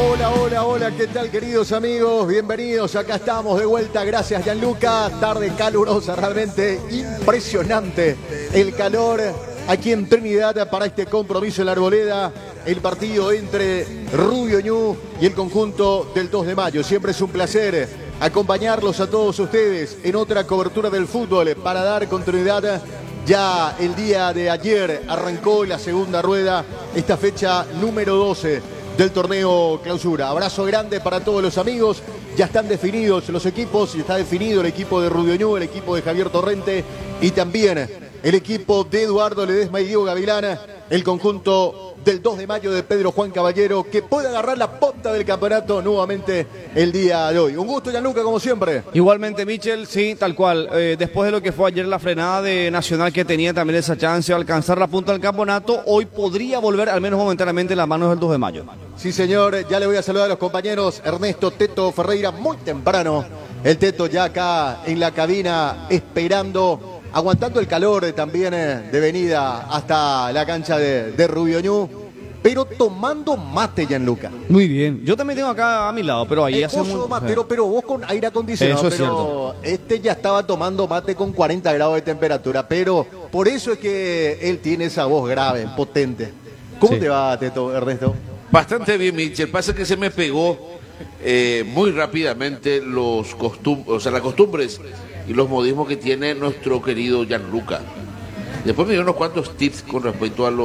Hola, hola, hola, ¿qué tal, queridos amigos? Bienvenidos, acá estamos de vuelta, gracias Gianluca, tarde calurosa, realmente impresionante el calor aquí en Trinidad para este compromiso en la Arboleda, el partido entre Rubio Ñu y el conjunto del 2 de mayo. Siempre es un placer acompañarlos a todos ustedes en otra cobertura del fútbol para dar continuidad. Ya el día de ayer arrancó la segunda rueda, esta fecha número 12 del torneo clausura. Abrazo grande para todos los amigos. Ya están definidos los equipos, y está definido el equipo de Rubio Ñu, el equipo de Javier Torrente y también el equipo de Eduardo Ledesma y Diego Gavilán, el conjunto del 2 de mayo de Pedro Juan Caballero, que puede agarrar la punta del campeonato nuevamente el día de hoy. Un gusto, Gianluca, como siempre. Igualmente, Michel, sí, tal cual. Después de lo que fue ayer la frenada de Nacional, que tenía también esa chance de alcanzar la punta del campeonato, hoy podría volver, al menos momentáneamente, en las manos del 2 de mayo. Sí, señor, ya le voy a saludar a los compañeros. Ernesto Teto Ferreira, muy temprano. El Teto ya acá en la cabina, esperando, aguantando el calor también de venida hasta la cancha de Rubio Ñu, pero tomando mate, Gianluca. Muy bien. Yo también tengo acá a mi lado, pero ahí hace un matero, pero vos con aire acondicionado. Eso es pero cierto. Este ya estaba tomando mate con 40 grados de temperatura, pero por eso es que él tiene esa voz grave, potente. ¿Cómo te va, Teto, Ernesto? Bastante bien, Michel. Pasa que se me pegó muy rápidamente las costumbres y los modismos que tiene nuestro querido Gianluca. Después me dio unos cuantos tips con respecto a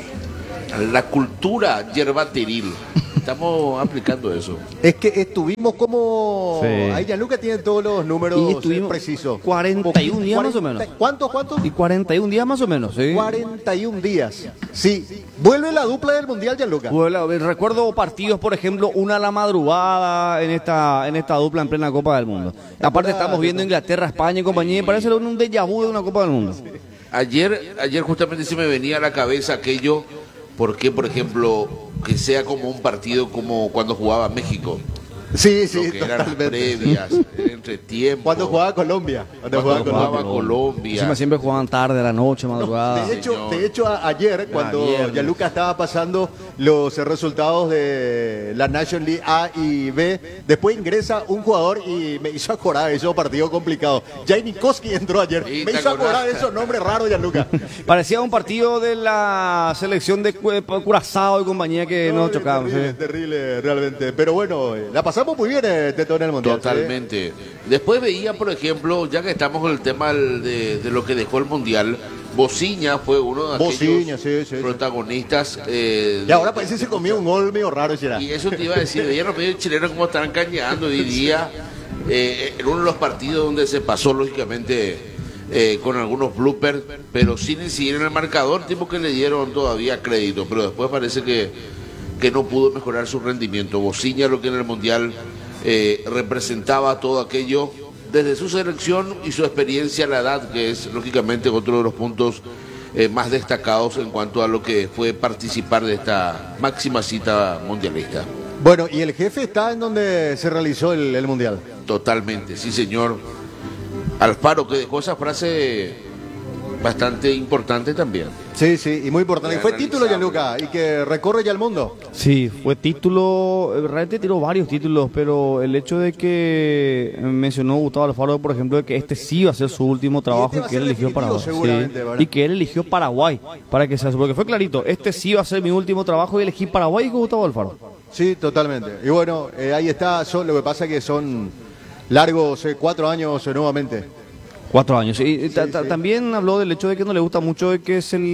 la cultura yerbateril. Estamos aplicando eso. Es que estuvimos como... Sí. Ahí Gianluca tiene todos los números Y estuvimos precisos. 41 días más o menos. ¿Cuántos? Y 41 días más o menos, sí. 41 días. Sí. Vuelve la dupla del Mundial, Gianluca. Bueno, recuerdo partidos, por ejemplo, una a la madrugada en esta dupla en plena Copa del Mundo. Aparte estamos viendo Inglaterra, España y compañía, y parece un déjà vu de una Copa del Mundo. Ayer justamente se me venía a la cabeza aquello, porque, por ejemplo, que sea como un partido como cuando jugaba México. Sí, Lo que eran las previas, entre tiempo. Cuando jugaba Colombia. Cuando jugaba Colombia. Encima siempre jugaban tarde, a la noche, madrugada. De hecho, ayer, cuando Gianluca estaba pasando los resultados de la National League A y B, después ingresa un jugador y me hizo acordar de esos partidos complicados. Jay Nikoski entró ayer. Sí, Me hizo acordar de esos nombres raros, Gianluca. Parecía un partido de la selección de Curazao y compañía que nos chocábamos. Terrible, realmente. Pero bueno, la pasamos muy bien, Teto, en el Mundial. Totalmente. Después veía, por ejemplo, ya que estamos con el tema de lo que dejó el Mundial, Bociña fue uno de aquellos protagonistas. Y ahora parece que se comió un gol medio raro. Y eso te iba a decir, veía los medios chilenos cómo están cañando hoy día en uno de los partidos donde se pasó, lógicamente, con algunos bloopers, pero sin incidir en el marcador, tipo que le dieron todavía crédito, pero después parece que no pudo mejorar su rendimiento. Bociña, lo que en el Mundial representaba todo aquello desde su selección y su experiencia a la edad, que es lógicamente otro de los puntos más destacados en cuanto a lo que fue participar de esta máxima cita mundialista. Bueno, y el jefe está en donde se realizó el Mundial. Totalmente, sí, señor. Alfaro, que dejó esa frase bastante importante también. Sí, y muy importante. Y fue título, Gianluca, y que recorre ya el mundo. Sí, fue título, realmente tiró varios títulos, pero el hecho de que mencionó Gustavo Alfaro, por ejemplo, de que este sí va a ser su último trabajo y que él eligió Paraguay. Sí, y que él eligió Paraguay, para que sea, porque fue clarito, este sí va a ser mi último trabajo y elegí Paraguay con Gustavo Alfaro. Sí, totalmente. Y bueno, ahí está, lo que pasa es que son largos 4 años nuevamente. 4 años. Y también habló del hecho de que no le gusta mucho de que se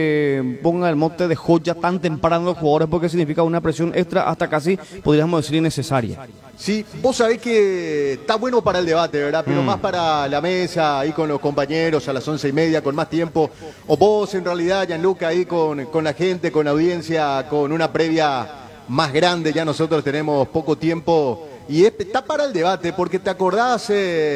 le ponga el mote de joya tan temprano a los jugadores, porque significa una presión extra, hasta casi, podríamos decir, innecesaria. Sí, vos sabés que está bueno para el debate, ¿verdad? Pero más para la mesa, ahí con los compañeros a las 11:30, con más tiempo. O vos, en realidad, Gianluca, ahí con la gente, con la audiencia, con una previa más grande. Ya nosotros tenemos poco tiempo. Y está para el debate, porque te acordás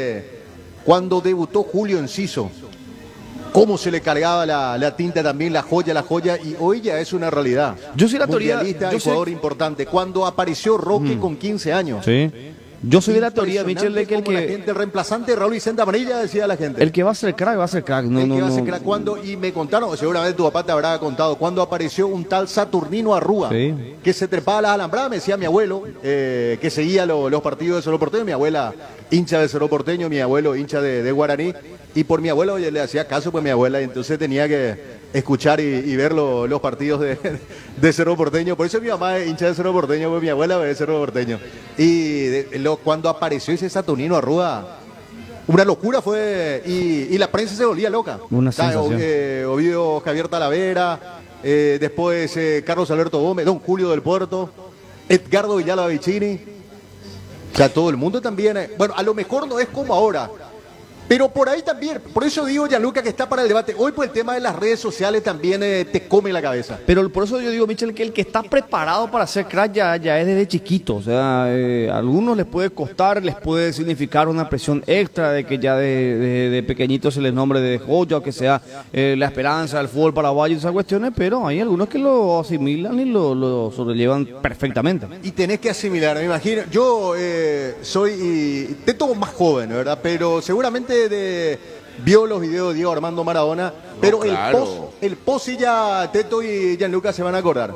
cuando debutó Julio Enciso, cómo se le cargaba la tinta también, la joya, y hoy ya es una realidad. Yo sé la teoría. Mundialista y jugador importante. Cuando apareció Roque con 15 años. Sí. Yo soy de la teoría, Michel, de que el reemplazante de Raúl Vicente Amarilla, decía la gente. El que va a ser crack, va a ser crack. No, el que no, va a ser no. crack. Cuando, y me contaron, seguramente tu papá te habrá contado, cuando apareció un tal Saturnino Arrúa, Sí. que se trepaba a las alambradas, me decía mi abuelo, que seguía los partidos de Cerro Porteño, mi abuela hincha de Cerro Porteño, mi abuelo hincha de Guaraní, y por mi abuelo le hacía caso, pues mi abuela, y entonces tenía que escuchar y ver los partidos de Cerro Porteño. Por eso mi mamá es hincha de Cerro Porteño, pues mi abuela es de Cerro Porteño. Y cuando apareció ese Saturnino Arrúa, una locura fue, y la prensa se volvía loca. Una sensación. Ovidio Javier Talavera, después Carlos Alberto Gómez, Don Julio del Puerto, Edgardo Villalba Vicini. O sea, todo el mundo también. Bueno, a lo mejor no es como ahora, pero por ahí también, por eso digo, Gianluca, que está para el debate. Hoy, pues el tema de las redes sociales también te come la cabeza. Pero por eso yo digo, Michel, que el que está preparado para ser crack ya es desde chiquito. O sea, a algunos les puede costar, les puede significar una presión extra de que ya de pequeñito se les nombre de joya, o que sea la esperanza del fútbol paraguayo y esas cuestiones, pero hay algunos que lo asimilan y lo sobrellevan perfectamente. Y tenés que asimilar, me imagino. Yo soy Teto más joven, ¿verdad? Pero seguramente vio los videos de Diego Armando Maradona, pero claro. el post sí ya Teto y Gianluca se van a acordar.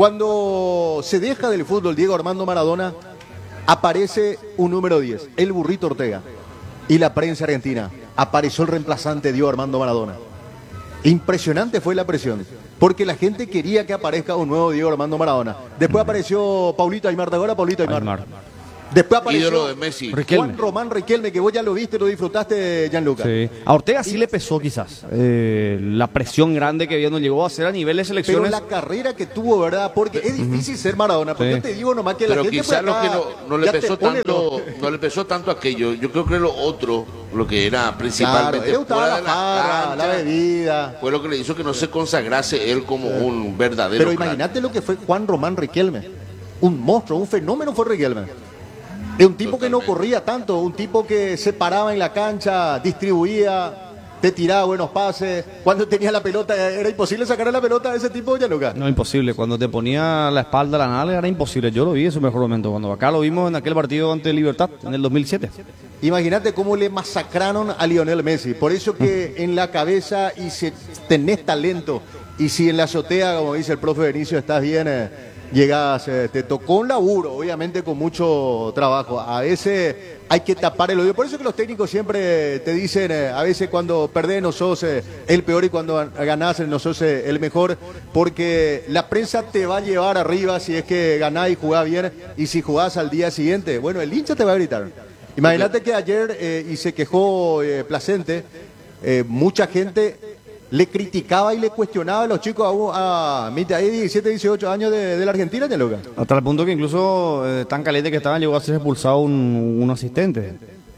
Cuando se deja del fútbol Diego Armando Maradona, aparece un número 10, el Burrito Ortega, y la prensa argentina. Apareció el reemplazante Diego Armando Maradona. Impresionante fue la presión, porque la gente quería que aparezca un nuevo Diego Armando Maradona. Después apareció Paulito Aymar, ¿te acuerdas? Paulito Aymar. Después apareció ídolo de Messi. Juan Román Riquelme, que vos ya lo viste, lo disfrutaste, Gianluca. Sí. A Ortega sí le pesó quizás la presión grande que no llegó a hacer a nivel de Pero selecciones. la carrera que tuvo, ¿verdad? Porque es difícil ser Maradona. Porque Sí. yo te digo nomás que Pero la gente quizás por acá lo que no le ya te pesó pone tanto, no le pesó tanto aquello. Yo creo que lo otro, lo que era Claro, principalmente le gustaba fuera la de la farra, la cancha, bebida. fue lo que le hizo que no se consagrase él como un verdadero Pero crack. imagínate lo que fue Juan Román Riquelme. Un monstruo, un fenómeno fue Riquelme. De un tipo que no corría tanto, un tipo que se paraba en la cancha, distribuía, te tiraba buenos pases. Cuando tenía la pelota, era imposible sacar la pelota de ese tipo, Gianluca. No, imposible. Cuando te ponía la espalda a la nalga era imposible. Yo lo vi en su mejor momento. Cuando acá lo vimos en aquel partido ante Libertad, en el 2007. Imagínate cómo le masacraron a Lionel Messi. Por eso que en la cabeza, y si tenés talento, y si en la azotea, como dice el profe Benicio, estás bien, llegas, te tocó un laburo, obviamente con mucho trabajo. A veces hay que tapar el oído. Por eso que los técnicos siempre te dicen, a veces cuando perdés no sos el peor, y cuando ganás no sos el mejor, porque la prensa te va a llevar arriba si es que ganás y jugás bien, y si jugás al día siguiente, bueno, el hincha te va a gritar. Imagínate que ayer, y se quejó Placente, mucha gente le criticaba y le cuestionaba a los chicos a 17, 18 años de la Argentina, Gianluca. Hasta el punto que incluso tan caliente que estaban, llegó a ser expulsado un asistente.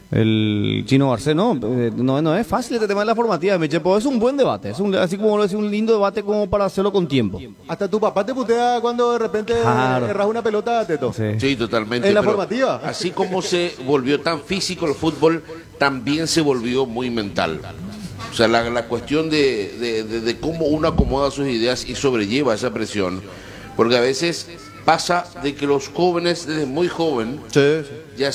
El Chino Garcés. No es fácil este tema de la formativa, Michel, pero es un buen debate. Así como lo decía, un lindo debate como para hacerlo con tiempo. Hasta tu papá te putea cuando de repente erras una pelota, Teto. Sí. Sí, totalmente. ¿En la pero formativa? Así como se volvió tan físico el fútbol, también se volvió muy mental. O sea, la cuestión de cómo uno acomoda sus ideas y sobrelleva esa presión. Porque a veces pasa de que los jóvenes, desde muy joven, ya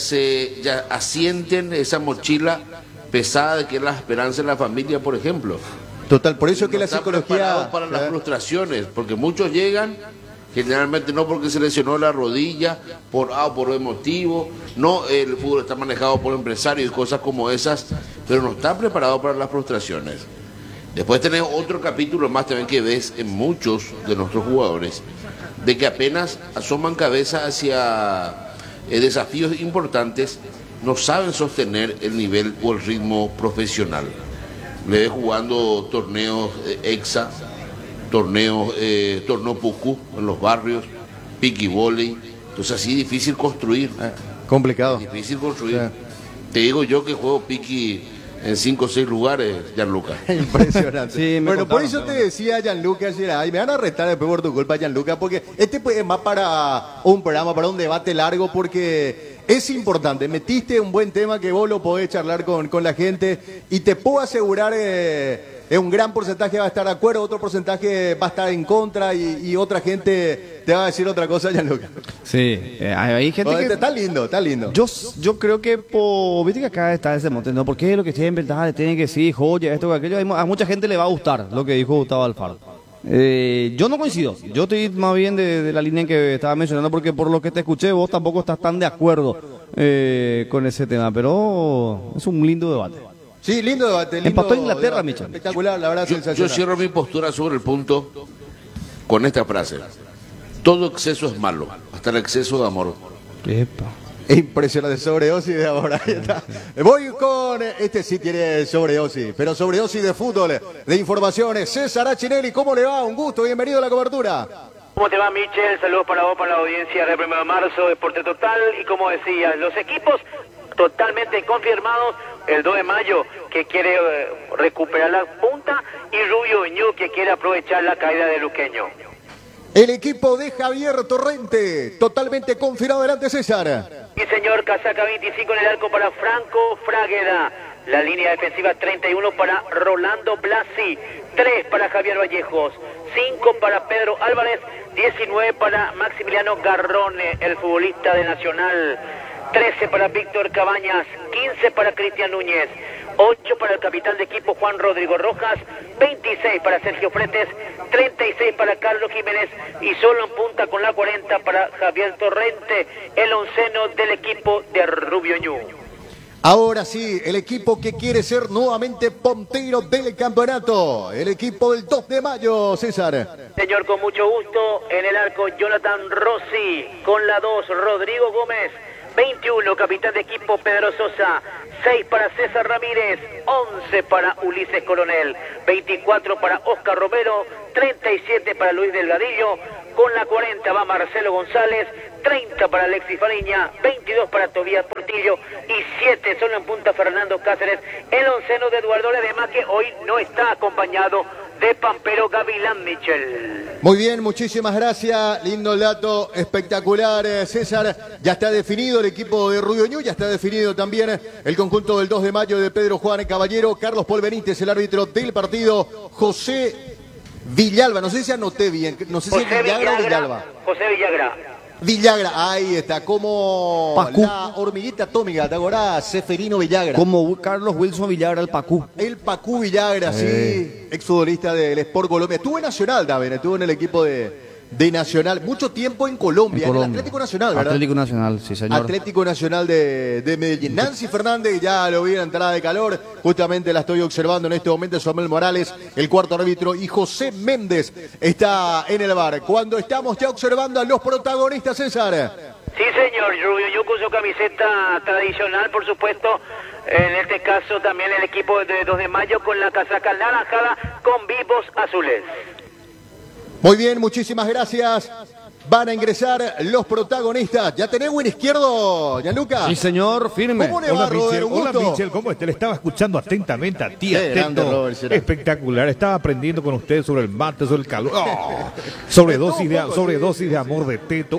asienten esa mochila pesada de que es la esperanza en la familia, por ejemplo. Total, por eso que la Están psicología... preparados para las frustraciones, porque muchos llegan generalmente no porque se lesionó la rodilla, por emotivo, no, el fútbol está manejado por empresarios y cosas como esas, pero no está preparado para las frustraciones. Después tenés otro capítulo más también que ves en muchos de nuestros jugadores, de que apenas asoman cabeza hacia desafíos importantes, no saben sostener el nivel o el ritmo profesional. Le ves jugando torneos EXA, torneo Pucú en los barrios, piqui voley, entonces así difícil construir. Complicado. Difícil construir. Sí. Te digo yo que juego piqui en 5 o 6 lugares, Gianluca. Impresionante. Sí, me bueno, por contaron, eso te decía Gianluca, y me van a arrestar después por tu culpa, Gianluca, porque este pues, es más para un programa, para un debate largo, porque es importante. Metiste un buen tema que vos lo podés charlar con la gente, y te puedo asegurar es un gran porcentaje va a estar de acuerdo, otro porcentaje va a estar en contra y otra gente te va a decir otra cosa, Gianluca. Sí, hay gente que... Está lindo, está lindo. Yo creo que, viste que acá está ese monte, ¿no? Porque lo que siempre tiene que decir, joya, esto, aquello, a mucha gente le va a gustar lo que dijo Gustavo Alfaro. Yo no coincido, yo estoy más bien de la línea en que estaba mencionando, porque por lo que te escuché vos tampoco estás tan de acuerdo con ese tema, pero es un lindo debate. Sí, lindo debate. Empató Inglaterra, Michel. Espectacular, la verdad, sensacional. Yo cierro mi postura sobre el punto con esta frase. Todo exceso es malo, hasta el exceso de amor. Epa. Impresionante, sobredosis de amor. Ahí está. Voy con, este sí tiene sobredosis, pero sobredosis de fútbol, de informaciones. César Achinelli, ¿cómo le va? Un gusto, bienvenido a la cobertura. ¿Cómo te va, Michel? Saludos para vos, para la audiencia del 1 de marzo, Deporte Total. Y como decías, los equipos totalmente confirmados, el 2 de mayo que quiere recuperar la punta y Rubio Ñu que quiere aprovechar la caída de Luqueño. El equipo de Javier Torrente, totalmente confirmado. Adelante, César. Sí, señor, casaca 25 en el arco para Franco Fragueda. La línea defensiva 31 para Rolando Blasi, 3 para Javier Vallejos, 5 para Pedro Álvarez, 19 para Maximiliano Garrone, el futbolista de Nacional, 13 para Víctor Cabañas, 15 para Cristian Núñez, 8 para el capitán de equipo Juan Rodrigo Rojas, 26 para Sergio Fretes, 36 para Carlos Jiménez y solo en punta con la 40 para Javier Torrente, el onceno del equipo de Rubio Ñu. Ahora sí, el equipo que quiere ser nuevamente puntero del campeonato, el equipo del 2 de mayo, César. Señor, con mucho gusto, en el arco Jonathan Rossi, con la 2 Rodrigo Gómez, 21 capitán de equipo Pedro Sosa, 6 para César Ramírez, 11 para Ulises Coronel, 24 para Oscar Romero, 37 para Luis Delgadillo, con la 40 va Marcelo González, 30 para Alexis Fariña, 22 para Tobías Portillo y 7 solo en punta Fernando Cáceres, el onceno de Eduardo Ledema, que hoy no está acompañado de Pampero Gavilán, Michel. Muy bien, muchísimas gracias, lindo el dato, espectacular, César. Ya está definido el equipo de Rubio Ñu, ya está definido también el conjunto del 2 de mayo de Pedro Juan Caballero, Carlos Paul Benítez, el árbitro del partido, José Villalba, no sé si anoté bien, no sé si es Villagra o Villalba. José Villagra. Villagra, ahí está, como Pacú. la hormiguita atómica, ¿te acordás? Seferino Villagra. Como Carlos Wilson Villagra, el Pacú. El Pacú Villagra, sí, exfutbolista del Sport Colombia. Estuvo en Nacional también, estuvo en el equipo de Nacional, mucho tiempo en Colombia, en el Atlético Nacional, ¿verdad? Atlético Nacional, sí, señor. Atlético Nacional de Medellín. Nancy Fernández, ya lo vi en entrada de calor, justamente la estoy observando en este momento, Samuel Morales, el cuarto árbitro, y José Méndez está en el bar. Cuando estamos ya observando a los protagonistas, César. Sí, señor, Rubio Ñu con su camiseta tradicional, por supuesto, en este caso también el equipo de 2 de mayo con la casaca naranjada con vivos azules. Muy bien, muchísimas gracias. Van a ingresar los protagonistas. ¿Ya tenés buen izquierdo, Gianluca? Sí, señor, firme. ¿Cómo le va, Robert? Hola, Michel, ¿cómo está? Le estaba escuchando atentamente a ti, Qué grande, atento. Robert, será. Espectacular. Estaba aprendiendo con usted sobre el mate, sobre el calor. Oh, sobredosis de amor de teto.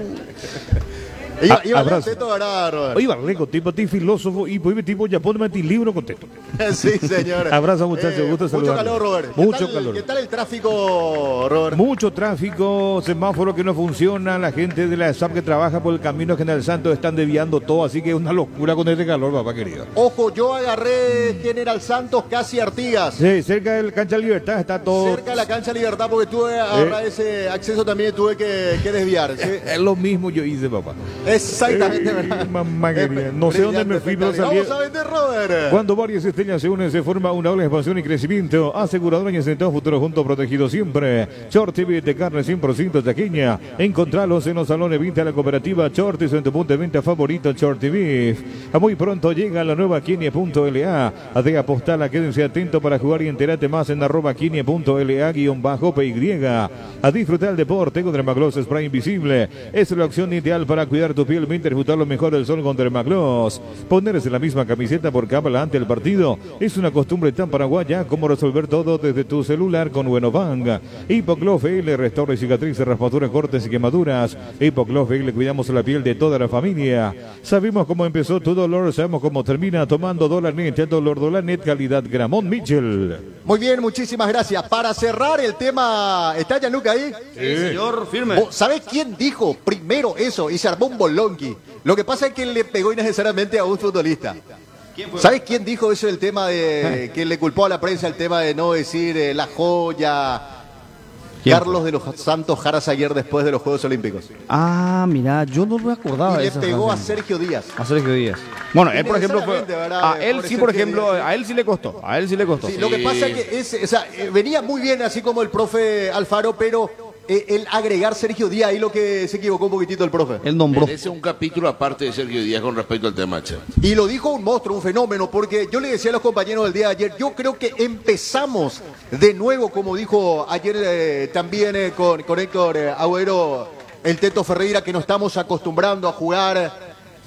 Iba abrazo. Teto ganaba, Robert. Iba lejos, tipo ti filósofo y pues tipo ya ponme ti libro con teto. Sí, señor. Abrazo, muchachos, gusto Mucho saludarlo. calor, Robert. Mucho calor. ¿Qué tal el tráfico, Robert? Mucho tráfico, semáforo que no funciona, la gente de la SAP que trabaja por el camino General Santos están desviando todo, así que es una locura con este calor, papá querido. Ojo, yo agarré General Santos casi Artigas. Sí, cerca del Cancha Libertad está todo. Cerca de la cancha Libertad, porque tuve agarrar ese acceso también, tuve que desviar. ¿sí? Es lo mismo yo hice, papá. Exactamente, ¿verdad? Mamá querida. No sé dónde me fui, pero salí. Vamos a vender, Robert. Cuando varias estrellas se unen, se forma una ola de expansión y crecimiento. Aseguradora y asentado futuro junto, protegido siempre. Short TV de carne 100% taqueña. Encontralos en los salones venta de la cooperativa Shortis en tu punto de venta favorito, Short TV. Muy pronto llega la nueva Kenia.la. De apostarla, quédense atentos para jugar y enterate más en @Kenia.la_PY. A disfrutar el deporte con Dermagloss Spray Invisible. Es la opción ideal para cuidar cuidar tu piel mientras disfrutar lo mejor del sol con Dermagloss. Ponerse la misma camiseta por cábala ante el partido es una costumbre tan paraguaya como resolver todo desde tu celular con Buenobank. Hipoclof L restaura cicatrices, raspaduras, cortes y quemaduras. Hipoclof L cuidamos la piel de toda la familia. Sabemos cómo empezó tu dolor, sabemos cómo termina. Tomando Dolanet, Dolor Dolanet, calidad Gramont Mitchell. Muy bien, muchísimas gracias. Para cerrar el tema, ¿está Gianluca ahí? Sí, señor, firme. ¿Sabés quién dijo primero eso y se armó un bolonqui? Lo que pasa es que le pegó innecesariamente a un futbolista. ¿Sabés quién dijo eso del tema de que le culpó a la prensa el tema de no decir la joya? Carlos de los Santos Jaras ayer después de los Juegos Olímpicos. Ah, mira, yo no me acordaba de Y eso. le pegó a Sergio Díaz. A Sergio Díaz. Bueno, él, por ejemplo, fue. ¿verdad? A él sí, por ejemplo, a él sí le costó. A él sí le costó. Sí, lo que pasa es que venía muy bien, así como el profe Alfaro, pero el agregar Sergio Díaz, ahí lo que se equivocó un poquitito el profe. Él nombró. Merece un capítulo aparte de Sergio Díaz con respecto al tema, che. Y lo dijo un monstruo, un fenómeno, porque yo le decía a los compañeros del día de ayer, yo creo que empezamos de nuevo, como dijo ayer también con Héctor Agüero, el Teto Ferreira, que nos estamos acostumbrando a jugar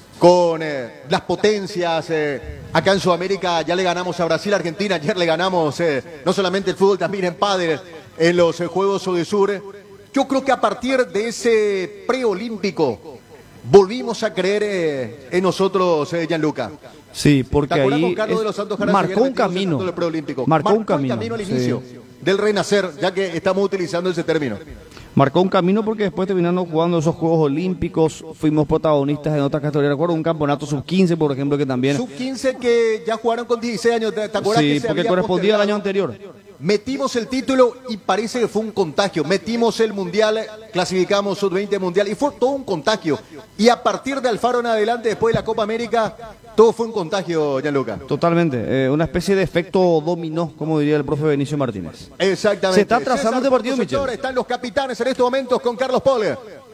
con las potencias. Acá en Sudamérica ya le ganamos a Brasil, Argentina, ayer le ganamos no solamente el fútbol, también en pádel, en los Juegos Odesur. Yo creo que a partir de ese preolímpico volvimos a creer en nosotros, Gianluca. Sí, porque ¿Te acuerdas ahí con Carlos de los Santos Jaras marcó ayer un metimos camino. el preolímpico? Marcó un camino al inicio del renacer, ya que estamos utilizando ese término. Marcó un camino porque después terminando jugando esos Juegos Olímpicos, fuimos protagonistas en otras categorías. Recuerdo un campeonato sub-15, por ejemplo, que también. Sub-15 que ya jugaron con 16 años, ¿te acuerdas? Sí, que se porque había correspondía al año postergado? anterior. Metimos el título y parece que fue un contagio. Metimos el mundial, clasificamos sub-20 mundial y fue todo un contagio. Y a partir de Alfaro en adelante, después de la Copa América, todo fue un contagio, Gianluca. Totalmente, una especie de efecto dominó, como diría el profe Benicio Martínez. Exactamente. Se está trazando este partido, Michel. Michel. Están los capitanes en estos momentos con Carlos Pole.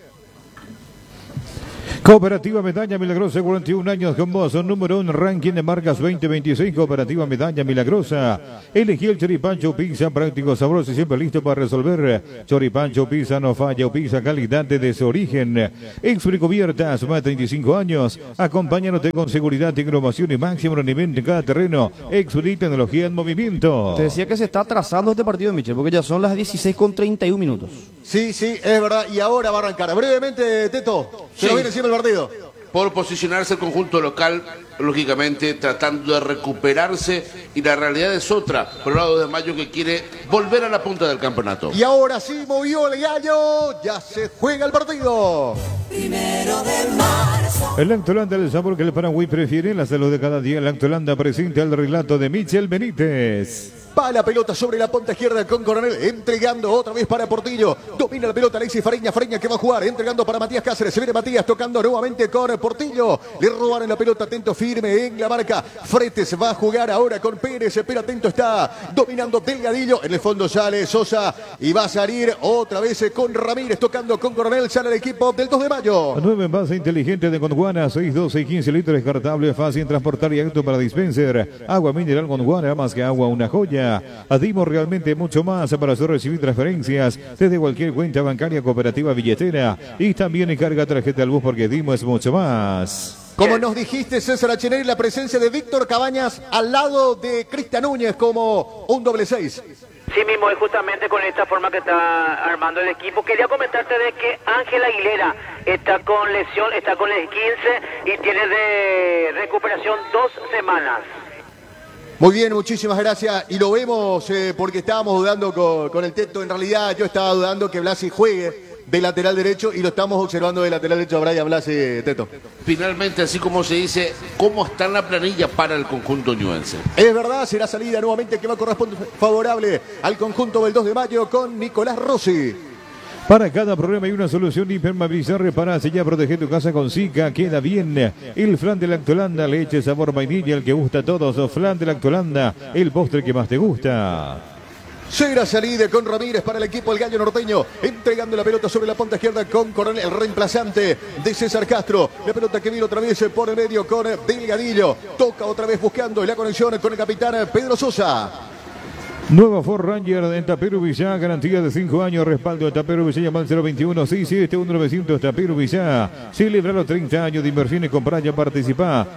Cooperativa Medalla Milagrosa, 41 años con vos, número 1 ranking de marcas 2026, Cooperativa Medalla Milagrosa. Elegí el choripancho pizza, práctico, sabroso y siempre listo para resolver. Choripancho pizza no falla, pizza calidad desde su origen. Explicubiertas, más de 35 años, acompáñanote con seguridad, innovación y máximo rendimiento en cada terreno. Expedit tecnología en movimiento. Te decía que se está atrasando este partido, Michel, porque ya son las 16:31 minutos. Sí, es verdad. Y ahora va a arrancar. Brevemente, Teto, se nos viene encima el partido. Por posicionarse el conjunto local, lógicamente tratando de recuperarse, y la realidad es otra, por el lado de Mayo, que quiere volver a la punta del campeonato. Y ahora sí movió el gallo, ya se juega el partido. 1 de marzo. El Lactolanda, el sabor que el Paraguay prefiere, la salud de cada día. El Lactolanda presenta el relato de Michel Benítez. Va la pelota sobre la punta izquierda con Coronel, entregando otra vez para Portillo. Domina la pelota Alexis Fareña que va a jugar, entregando para Matías Cáceres. Se viene Matías tocando nuevamente con Portillo. Le robaron la pelota, atento, firme en la marca. Fretes va a jugar ahora con Pérez, pero atento está, dominando Delgadillo. En el fondo sale Sosa y va a salir otra vez con Ramírez, tocando con Coronel. Sale el equipo del 2 de mayo. 9 envase inteligente de Gondwana, 6, 12 y 15 litros, descartable, fácil transportar y acto para dispenser. Agua mineral Gondwana, más que agua, una joya. Dimos realmente mucho más para hacer recibir transferencias desde cualquier cuenta bancaria, cooperativa, billetera, y también en carga tarjeta al bus, porque Dimo es mucho más. Como nos dijiste, César Acheneri, la presencia de Víctor Cabañas al lado de Cristian Núñez como un doble 6. Sí mismo, es justamente con esta forma que está armando el equipo. Quería comentarte de que Ángel Aguilera está con lesión, está con el 15 y tiene de recuperación 2 semanas. Muy bien, muchísimas gracias. Y lo vemos porque estábamos dudando con el Teto. En realidad yo estaba dudando que Blasi juegue de lateral derecho y lo estamos observando de lateral derecho a Brian Blasi, Teto. Finalmente, así como se dice, ¿cómo está en la planilla para el conjunto ñuense? Es verdad, será salida nuevamente que va a corresponder favorable al conjunto del 2 de mayo con Nicolás Rossi. Para cada problema hay una solución: impermeabilizar, reparar, sellar, proteger tu casa con Zika. Queda bien. El flan de Lactolanda, leche sabor vainilla, el que gusta a todos. Flan de Lactolanda, el postre que más te gusta. Será salida con Ramírez para el equipo del Gallo Norteño, entregando la pelota sobre la punta izquierda con Coronel, el reemplazante de César Castro. La pelota que vino otra vez por el medio con Delgadillo. Toca otra vez buscando la conexión con el capitán Pedro Sosa. Nueva Ford Ranger en Tapero Villá, garantía de 5 años, respaldo de Tapero Villá, llama al 021-671-900 Tapero Villá. Celebra los 30 años de inversiones, comprar ya participar.